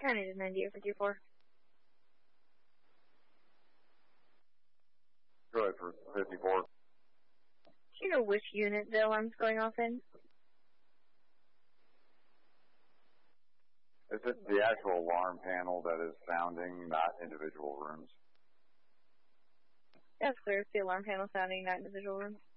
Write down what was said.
I need an idea for 2-4. Go ahead for 54. Do you know which unit the alarm's going off in? Is it the actual alarm panel that is sounding, not individual rooms? That's clear. It's the alarm panel sounding, not individual rooms.